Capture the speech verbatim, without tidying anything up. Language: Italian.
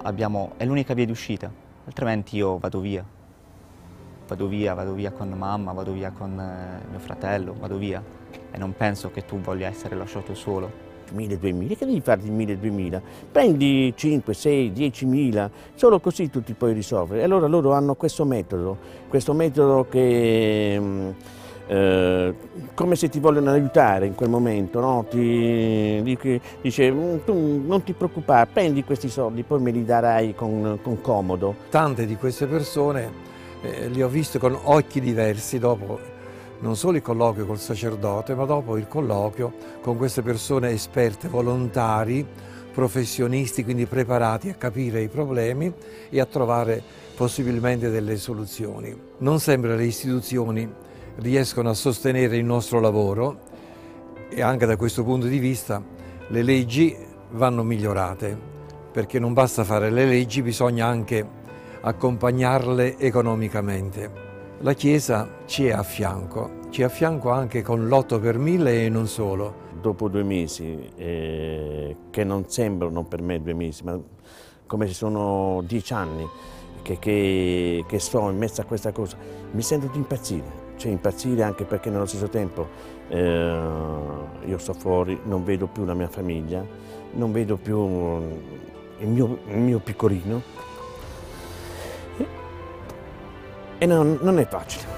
abbiamo, è l'unica via di uscita, altrimenti io vado via. Vado via, vado via con mamma, vado via con eh, mio fratello, vado via. E non penso che tu voglia essere lasciato solo. mille, duemila, che devi fare di mille, duemila? Prendi cinque, sei, diecimila, solo così tu ti puoi risolvere. E allora loro hanno questo metodo, questo metodo che mh, eh, come se ti vogliono aiutare in quel momento, no? Ti dice, dice tu non ti preoccupare, prendi questi soldi, poi me li darai con, con comodo. Tante di queste persone eh, le ho viste con occhi diversi dopo non solo il colloquio col sacerdote, ma dopo il colloquio con queste persone esperte, volontari, professionisti, quindi preparati a capire i problemi e a trovare possibilmente delle soluzioni. Non sempre le istituzioni riescono a sostenere il nostro lavoro e anche da questo punto di vista le leggi vanno migliorate, perché non basta fare le leggi, bisogna anche accompagnarle economicamente. La Chiesa ci è a fianco, ci è a fianco anche con l'otto per mille e non solo. Dopo due mesi, eh, che non sembrano per me due mesi, ma come se sono dieci anni che, che, che sto in mezzo a questa cosa, mi sento di impazzire. Cioè impazzire anche perché nello stesso tempo eh, io sto fuori, non vedo più la mia famiglia, non vedo più il mio, il mio piccolino. E non, non è facile.